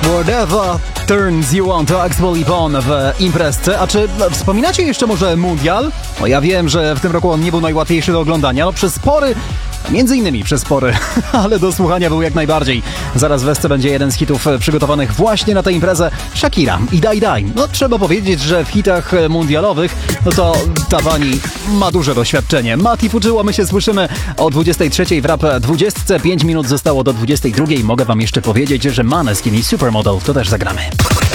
Whatever turns you on to Axel Ipon w imprezce. A czy wspominacie jeszcze może Mundial? No ja wiem, że w tym roku on nie był najłatwiejszy do oglądania, no przez spory, między innymi przez spory, ale do słuchania był jak najbardziej. Zaraz w Esce będzie jeden z hitów przygotowanych właśnie na tę imprezę, Shakira i Daj Daj. No trzeba powiedzieć, że w hitach mundialowych, no to ta pani ma duże doświadczenie. Mati Fuczyło, my się słyszymy o 23:00 w Rap 20. 5 minut zostało do 22:00. Mogę wam jeszcze powiedzieć, że Maneskin i Supermodel to też zagramy.